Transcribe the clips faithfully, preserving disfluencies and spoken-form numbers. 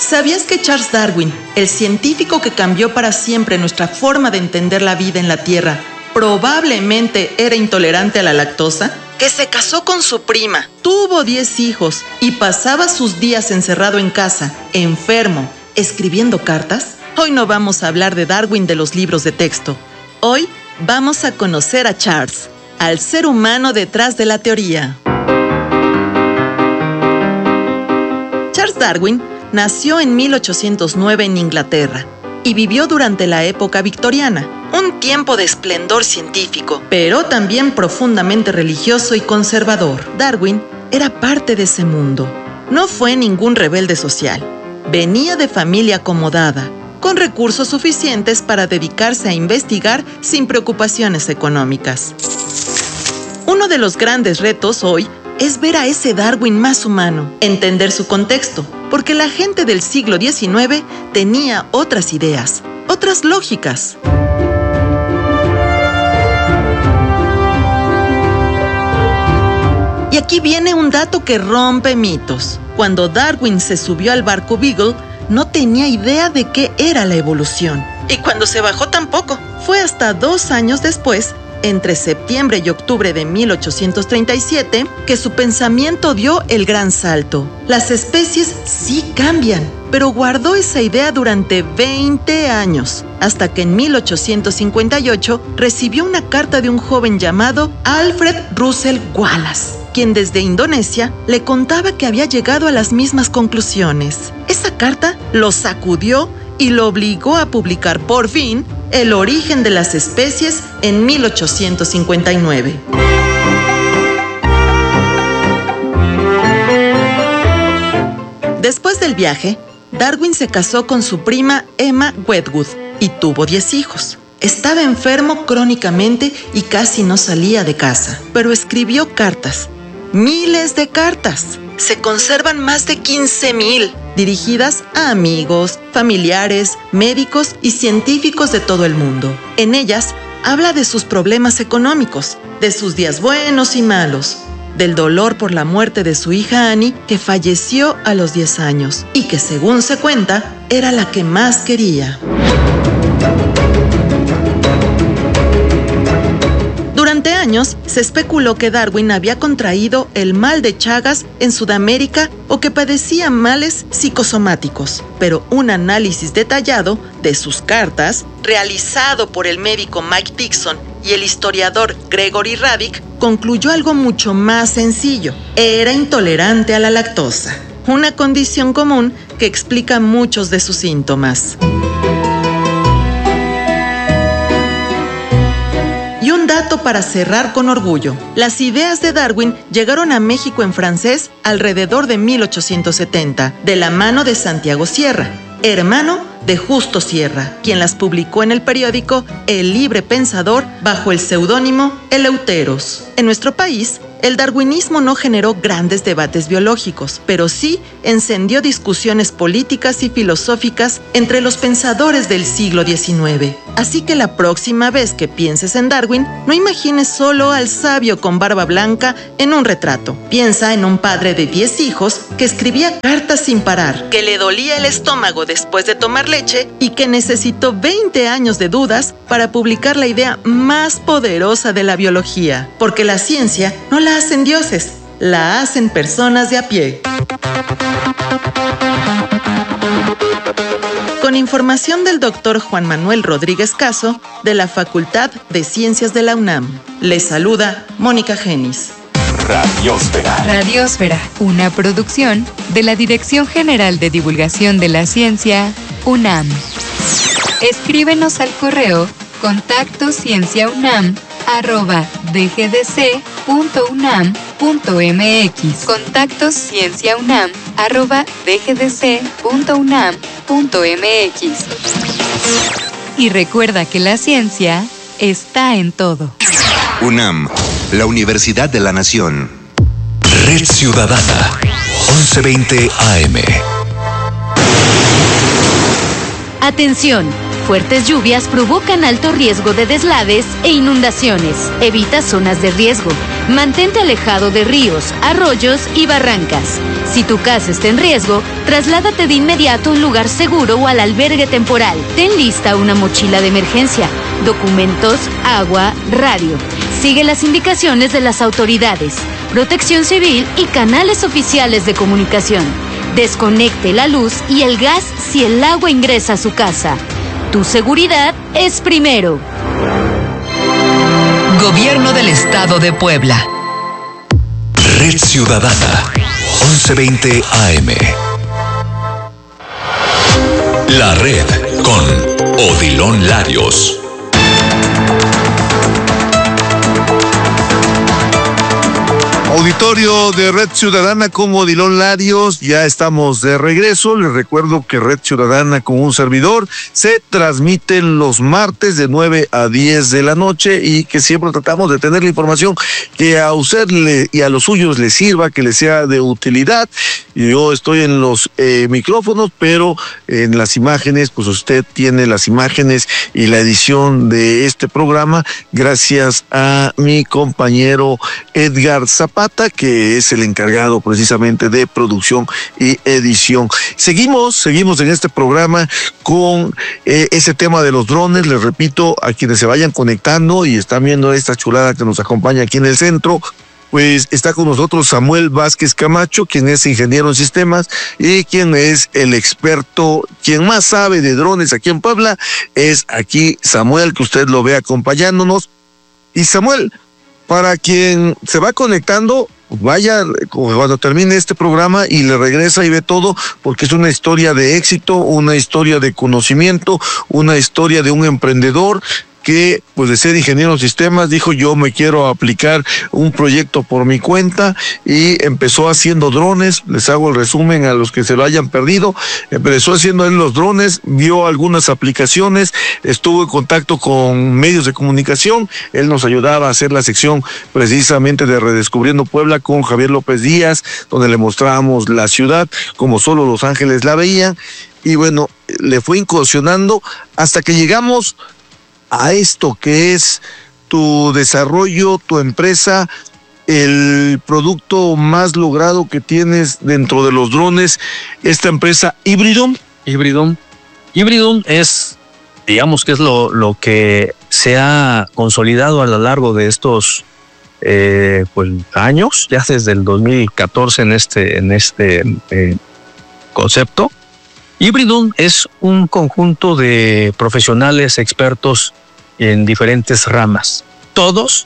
¿Sabías que Charles Darwin, el científico que cambió para siempre nuestra forma de entender la vida en la Tierra, probablemente era intolerante a la lactosa? Que se casó con su prima, tuvo diez hijos y pasaba sus días encerrado en casa, enfermo, escribiendo cartas. Hoy no vamos a hablar de Darwin de los libros de texto. Hoy vamos a conocer a Charles, al ser humano detrás de la teoría. Charles Darwin nació en mil ochocientos nueve en Inglaterra y vivió durante la época victoriana, un tiempo de esplendor científico, pero también profundamente religioso y conservador. Darwin era parte de ese mundo. No fue ningún rebelde social. Venía de familia acomodada, con recursos suficientes para dedicarse a investigar sin preocupaciones económicas. Uno de los grandes retos hoy es ver a ese Darwin más humano, entender su contexto, porque la gente del siglo diecinueve tenía otras ideas, otras lógicas. Y aquí viene un dato que rompe mitos. Cuando Darwin se subió al barco Beagle, no tenía idea de qué era la evolución. Y cuando se bajó tampoco. Fue hasta dos años después, entre septiembre y octubre de mil ochocientos treinta y siete, que su pensamiento dio el gran salto. Las especies sí cambian, pero guardó esa idea durante veinte años, hasta que en mil ochocientos cincuenta y ocho recibió una carta de un joven llamado Alfred Russel Wallace, quien desde Indonesia le contaba que había llegado a las mismas conclusiones. Esa carta lo sacudió y lo obligó a publicar por fin El origen de las especies en mil ochocientos cincuenta y nueve. Después del viaje, Darwin se casó con su prima Emma Wedgwood y tuvo diez hijos. Estaba enfermo crónicamente y casi no salía de casa, pero escribió cartas. Miles de cartas. Se conservan más de quince mil, dirigidas a amigos, familiares, médicos y científicos de todo el mundo. En ellas, habla de sus problemas económicos, de sus días buenos y malos, del dolor por la muerte de su hija Annie, que falleció a los diez años y que, según se cuenta, era la que más quería. Durante años, se especuló que Darwin había contraído el mal de Chagas en Sudamérica o que padecía males psicosomáticos, pero un análisis detallado de sus cartas, realizado por el médico Mike Dixon y el historiador Gregory Radic, concluyó algo mucho más sencillo. Era intolerante a la lactosa, una condición común que explica muchos de sus síntomas. Y un dato para cerrar con orgullo. Las ideas de Darwin llegaron a México en francés alrededor de mil ochocientos setenta, de la mano de Santiago Sierra, hermano de Justo Sierra, quien las publicó en el periódico El Libre Pensador bajo el seudónimo Eleuteros. En nuestro país, el darwinismo no generó grandes debates biológicos, pero sí encendió discusiones políticas y filosóficas entre los pensadores del siglo diecinueve. Así que la próxima vez que pienses en Darwin, no imagines solo al sabio con barba blanca en un retrato. Piensa en un padre de diez hijos que escribía cartas sin parar, que le dolía el estómago después de tomar leche y que necesitó veinte años de dudas para publicar la idea más poderosa de la biología. Porque la ciencia no la hacen dioses, la hacen personas de a pie. Con información del doctor Juan Manuel Rodríguez Caso, de la Facultad de Ciencias de la UNAM. Les saluda Mónica Genis. Radiósfera. Radiósfera, una producción de la Dirección General de Divulgación de la Ciencia, UNAM. Escríbenos al correo contacto cienciaunam arroba dgdc.unam.mx. Contacto cienciaunam arroba dgdc.unam.mx. Y recuerda que la ciencia está en todo. UNAM, la Universidad de la Nación. Red Ciudadana, once veinte A M. Atención, fuertes lluvias provocan alto riesgo de deslaves e inundaciones. Evita zonas de riesgo. Mantente alejado de ríos, arroyos y barrancas. Si tu casa está en riesgo, trasládate de inmediato a un lugar seguro o al albergue temporal. Ten lista una mochila de emergencia, documentos, agua, radio. Sigue las indicaciones de las autoridades, Protección Civil y canales oficiales de comunicación. Desconecte la luz y el gas si el agua ingresa a su casa. Tu seguridad es primero. Gobierno del Estado de Puebla. Red Ciudadana, once veinte A M. La Red con Odilon Larios. Auditorio de Red Ciudadana con Odilon Larios, ya estamos de regreso. Les recuerdo que Red Ciudadana con un servidor se transmiten los martes de nueve a diez de la noche y que siempre tratamos de tener la información que a usted le, y a los suyos les sirva, que les sea de utilidad. Yo estoy en los eh, micrófonos, pero en las imágenes, pues usted tiene las imágenes y la edición de este programa gracias a mi compañero Edgar Zapata, que es el encargado precisamente de producción y edición. Seguimos, seguimos en este programa con eh, ese tema de los drones. Les repito, a quienes se vayan conectando y están viendo esta chulada que nos acompaña aquí en el centro, pues está con nosotros Samuel Vázquez Camacho, quien es ingeniero en sistemas y quien es el experto, quien más sabe de drones aquí en Puebla, es aquí Samuel, que usted lo ve acompañándonos. Y Samuel, para quien se va conectando, vaya cuando termine este programa y le regresa y ve todo, porque es una historia de éxito, una historia de conocimiento, una historia de un emprendedor que, pues de ser ingeniero en sistemas, dijo yo me quiero aplicar un proyecto por mi cuenta y empezó haciendo drones. Les hago el resumen a los que se lo hayan perdido. Empezó haciendo él los drones, vio algunas aplicaciones, estuvo en contacto con medios de comunicación. Él nos ayudaba a hacer la sección precisamente de Redescubriendo Puebla con Javier López Díaz, donde le mostrábamos la ciudad como solo Los Ángeles la veían. Y bueno, le fue incursionando hasta que llegamos a esto que es tu desarrollo, tu empresa, el producto más logrado que tienes dentro de los drones, esta empresa Hybridum. Hybridum. Hybridum es, digamos que es lo, lo que se ha consolidado a lo largo de estos eh, pues, años, ya desde el dos mil catorce en este, en este eh, concepto. Hybridum es un conjunto de profesionales expertos en diferentes ramas. Todos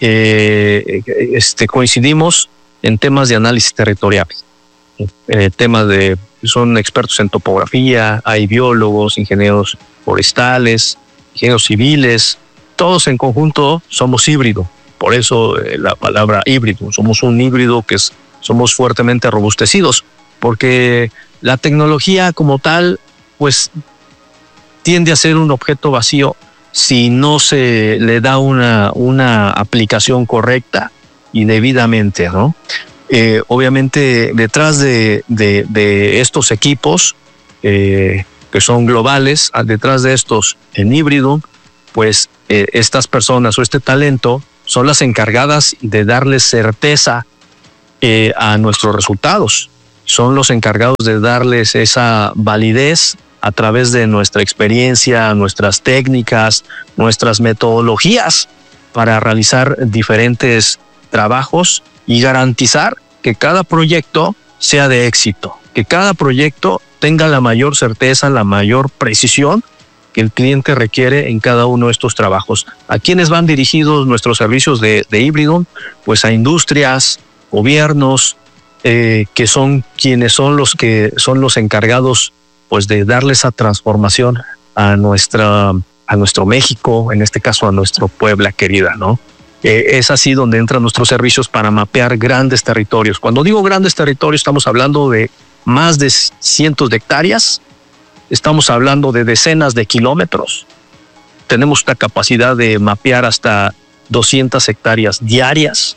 eh, este, coincidimos en temas de análisis territorial. Eh, temas de, son expertos en topografía, hay biólogos, ingenieros forestales, ingenieros civiles, todos en conjunto somos híbrido. Por eso eh, la palabra híbrido. Somos un híbrido que es, somos fuertemente robustecidos, porque la tecnología como tal, pues, tiende a ser un objeto vacío si no se le da una, una aplicación correcta y debidamente, ¿no? Eh, obviamente, detrás de, de, de estos equipos, eh, que son globales, detrás de estos en híbrido, pues, eh, estas personas o este talento son las encargadas de darles certeza eh, a nuestros resultados. Son los encargados de darles esa validez a través de nuestra experiencia, nuestras técnicas, nuestras metodologías para realizar diferentes trabajos y garantizar que cada proyecto sea de éxito, que cada proyecto tenga la mayor certeza, la mayor precisión que el cliente requiere en cada uno de estos trabajos. ¿A quiénes van dirigidos nuestros servicios de, de híbrido? Pues a industrias, gobiernos, Eh, que son quienes son los que son los encargados, pues, de darle esa transformación a nuestra a nuestro México, en este caso a nuestro Puebla querida, ¿no? Eh, es así donde entran nuestros servicios para mapear grandes territorios. Cuando digo grandes territorios, estamos hablando de más de cientos de hectáreas, estamos hablando de decenas de kilómetros. Tenemos la capacidad de mapear hasta doscientas hectáreas diarias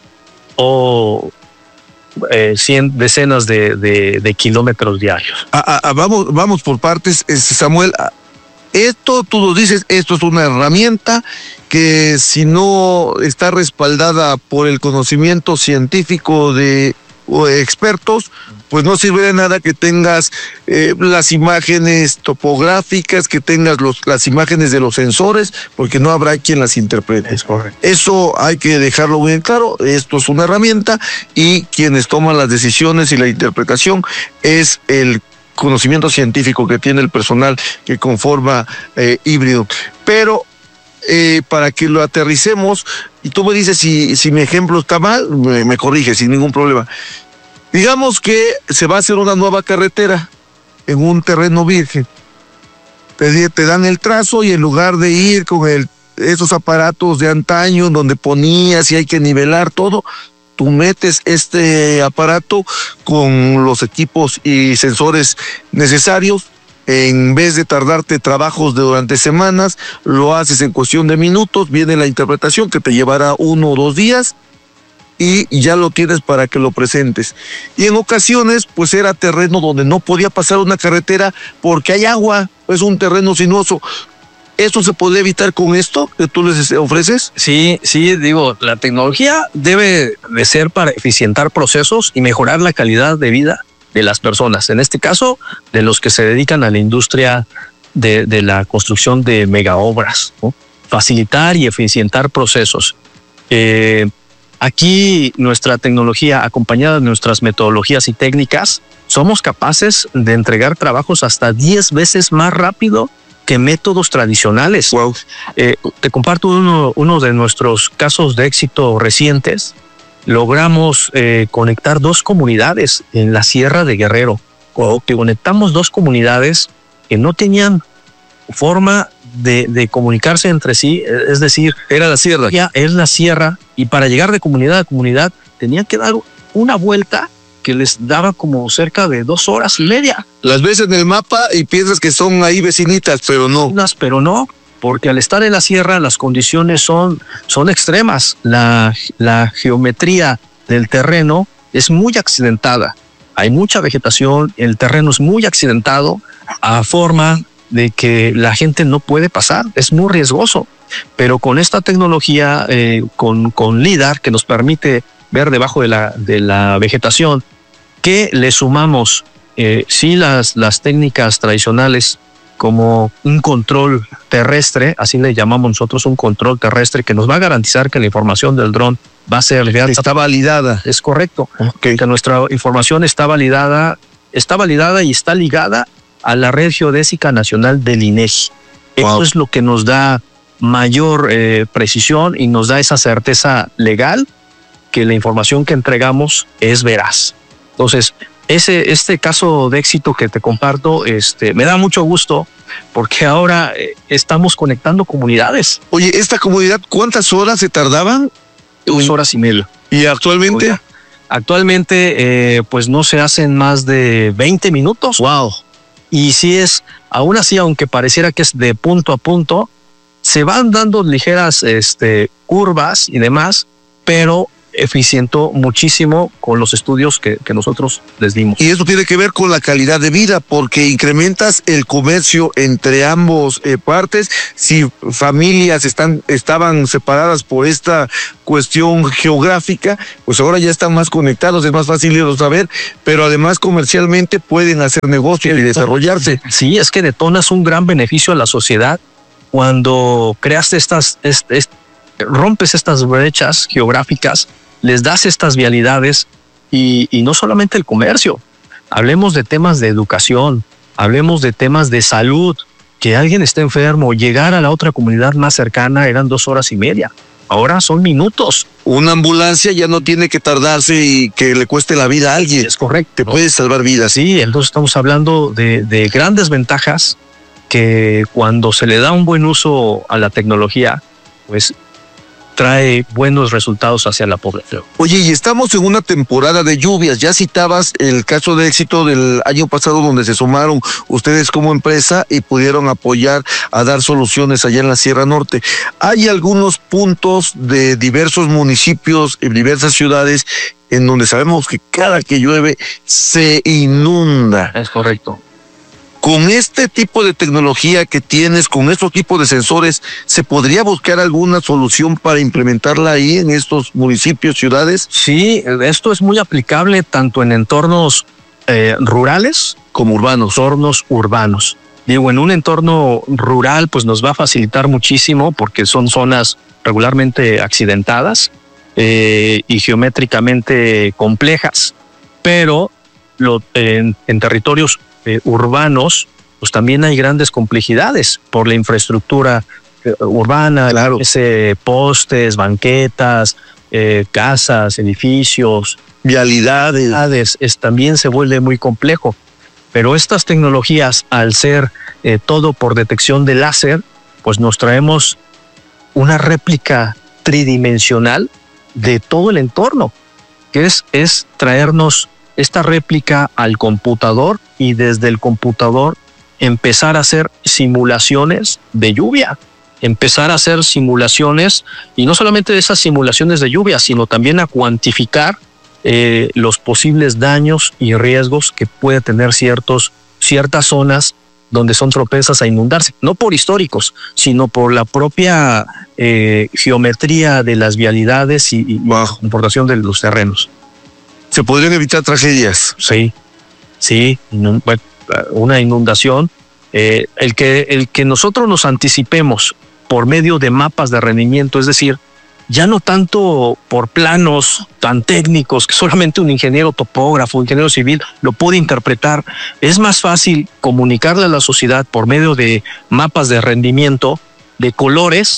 o Eh, cien, decenas de, de, de kilómetros diarios. A, a, a, vamos, vamos por partes, Samuel. Esto, tú lo dices, esto es una herramienta que si no está respaldada por el conocimiento científico de o expertos, pues no sirve de nada que tengas eh, las imágenes topográficas, que tengas los, las imágenes de los sensores, porque no habrá quien las interprete. Es correcto. Eso hay que dejarlo bien claro, esto es una herramienta y quienes toman las decisiones y la interpretación es el conocimiento científico que tiene el personal que conforma eh, Híbrido. Pero eh, para que lo aterricemos, y tú me dices si, si mi ejemplo está mal, me, me corriges sin ningún problema. Digamos que se va a hacer una nueva carretera en un terreno virgen. Te, te dan el trazo y en lugar de ir con el, esos aparatos de antaño donde ponías y hay que nivelar todo, tú metes este aparato con los equipos y sensores necesarios. En vez de tardarte trabajos de durante semanas, lo haces en cuestión de minutos, viene la interpretación que te llevará uno o dos días y ya lo tienes para que lo presentes. Y en ocasiones, pues era terreno donde no podía pasar una carretera porque hay agua, es un terreno sinuoso. ¿Esto se puede evitar con esto que tú les ofreces? Sí, sí, digo, la tecnología debe de ser para eficientar procesos y mejorar la calidad de vida de las personas, en este caso, de los que se dedican a la industria de, de la construcción de megaobras, ¿no? Facilitar y eficientar procesos. Eh, aquí nuestra tecnología, acompañada de nuestras metodologías y técnicas, somos capaces de entregar trabajos hasta diez veces más rápido que métodos tradicionales. Wow. Eh, te comparto uno, uno de nuestros casos de éxito recientes. Logramos eh, conectar dos comunidades en la Sierra de Guerrero. O que conectamos dos comunidades que no tenían forma de, de comunicarse entre sí. Es decir, era la sierra. Ya es la sierra y para llegar de comunidad a comunidad tenían que dar una vuelta que les daba como cerca de dos horas y media. Las ves en el mapa y piensas que son ahí vecinitas, pero no. Pero no. Porque al estar en la sierra las condiciones son, son extremas. La, la geometría del terreno es muy accidentada. Hay mucha vegetación, el terreno es muy accidentado a forma de que la gente no puede pasar. Es muy riesgoso. Pero con esta tecnología, eh, con, con LIDAR, que nos permite ver debajo de la, de la vegetación, que le sumamos eh, sí las, las técnicas tradicionales como un control terrestre, así le llamamos nosotros, un control terrestre que nos va a garantizar que la información del dron va a ser real. Está validada. Es correcto. Okay. Que nuestra información está validada, está validada y está ligada a la red geodésica nacional del INEGI. Wow. Eso es lo que nos da mayor eh, precisión y nos da esa certeza legal que la información que entregamos es veraz. Entonces, Ese, este caso de éxito que te comparto, este, me da mucho gusto porque ahora eh, estamos conectando comunidades. Oye, ¿esta comunidad cuántas horas se tardaban? Dos horas y media. ¿Y actualmente? Oye, actualmente, eh, pues no se hacen más de veinte minutos. Wow. Y si es, aún así, aunque pareciera que es de punto a punto, se van dando ligeras este, curvas y demás, pero eficientó muchísimo con los estudios que, que nosotros les dimos. Y eso tiene que ver con la calidad de vida, porque incrementas el comercio entre ambos eh, partes. Si familias están, estaban separadas por esta cuestión geográfica, pues ahora ya están más conectados, es más fácil de saber, pero además comercialmente pueden hacer negocio y desarrollarse. Sí, es que detonas un gran beneficio a la sociedad cuando creaste estas, est, est, rompes estas brechas geográficas, les das estas vialidades y, y no solamente el comercio, hablemos de temas de educación, hablemos de temas de salud, que alguien esté enfermo, llegar a la otra comunidad más cercana eran dos horas y media, ahora son minutos. Una ambulancia ya no tiene que tardarse y que le cueste la vida a alguien. Es correcto. Te puede salvar vidas. Sí, entonces estamos hablando de, de grandes ventajas que cuando se le da un buen uso a la tecnología, pues trae buenos resultados hacia la población. Oye, y estamos en una temporada de lluvias. Ya citabas el caso de éxito del año pasado donde se sumaron ustedes como empresa y pudieron apoyar a dar soluciones allá en la Sierra Norte. Hay algunos puntos de diversos municipios y diversas ciudades en donde sabemos que cada que llueve se inunda. Es correcto. Con este tipo de tecnología que tienes, con estos tipos de sensores, ¿se podría buscar alguna solución para implementarla ahí en estos municipios, ciudades? Sí, esto es muy aplicable tanto en entornos eh, rurales como urbanos. Entornos urbanos. Digo, en un entorno rural, pues nos va a facilitar muchísimo porque son zonas regularmente accidentadas eh, y geométricamente complejas, pero lo, en, en territorios eh, urbanos, pues también hay grandes complejidades por la infraestructura eh, urbana, claro. Ese, postes, banquetas, eh, casas, edificios, vialidades, es, también se vuelve muy complejo. Pero estas tecnologías, al ser eh, todo por detección de láser, pues nos traemos una réplica tridimensional de todo el entorno, que es, es traernos esta réplica al computador y desde el computador empezar a hacer simulaciones de lluvia, empezar a hacer simulaciones, y no solamente de esas simulaciones de lluvia, sino también a cuantificar eh, los posibles daños y riesgos que puede tener ciertos, ciertas zonas donde son propensas a inundarse, no por históricos, sino por la propia eh, geometría de las vialidades y, y wow. comportación de los terrenos. ¿Se podrían evitar tragedias? Sí, sí, bueno, una inundación. Eh, el que, el que nosotros nos anticipemos por medio de mapas de rendimiento, es decir, ya no tanto por planos tan técnicos que solamente un ingeniero topógrafo, un ingeniero civil lo puede interpretar. Es más fácil comunicarle a la sociedad por medio de mapas de rendimiento de colores,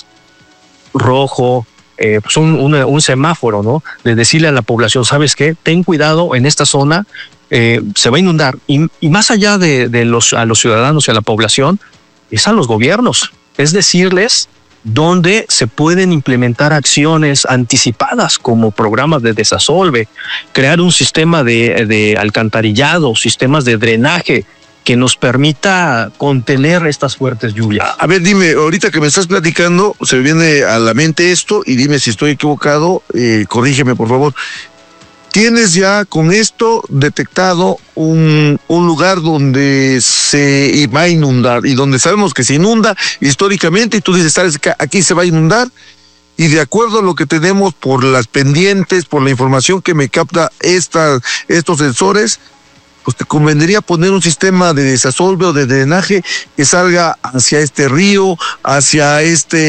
rojo, eh, pues un, un, un semáforo, ¿no? De decirle a la población, ¿sabes qué? Ten cuidado en esta zona, eh, se va a inundar. Y, y más allá de, de los, a los ciudadanos y a la población, es a los gobiernos. Es decirles donde se pueden implementar acciones anticipadas como programas de desasolve, crear un sistema de, de alcantarillado, sistemas de drenaje que nos permita contener estas fuertes lluvias. A ver, dime, ahorita que me estás platicando, se me viene a la mente esto y dime si estoy equivocado, eh, corrígeme por favor. ¿Tienes ya con esto detectado un, un lugar donde se va a inundar y donde sabemos que se inunda históricamente y tú dices, sabes que aquí se va a inundar y de acuerdo a lo que tenemos por las pendientes, por la información que me capta esta, estos sensores, pues te convendría poner un sistema de desasolve o de drenaje que salga hacia este río, hacia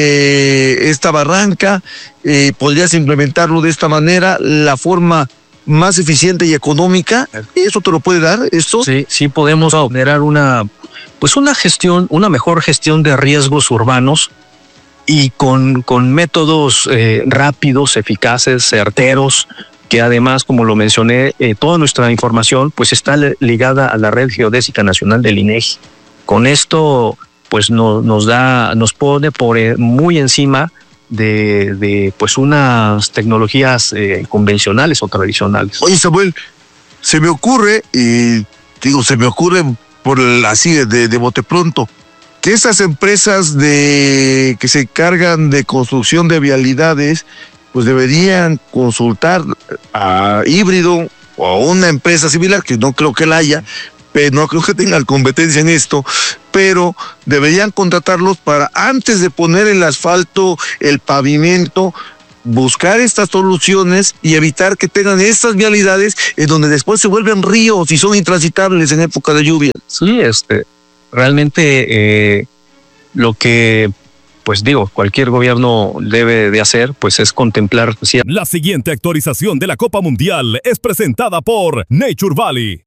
este, esta barranca, eh, podrías implementarlo de esta manera, la forma más eficiente y económica. ¿Eso te lo puede dar esto? Sí, sí podemos generar una, pues una gestión, una mejor gestión de riesgos urbanos y con, con métodos eh, rápidos, eficaces, certeros, que además, como lo mencioné, eh, toda nuestra información pues está ligada a la Red Geodésica Nacional del INEGI. Con esto pues no, nos da, nos pone por eh, muy encima de, de pues unas tecnologías eh, convencionales o tradicionales. Oye, Samuel, se me ocurre, y digo, se me ocurre por así de, de bote pronto, que esas empresas de que se encargan de construcción de vialidades, pues deberían consultar a Híbrido o a una empresa similar, que no creo que la haya, pero no creo que tengan competencia en esto, pero deberían contratarlos para, antes de poner el asfalto, el pavimento, buscar estas soluciones y evitar que tengan estas vialidades en donde después se vuelven ríos y son intransitables en época de lluvia. Sí, este, realmente eh, lo que, pues digo, cualquier gobierno debe de hacer, pues es contemplar. La siguiente actualización de la Copa Mundial es presentada por Nature Valley.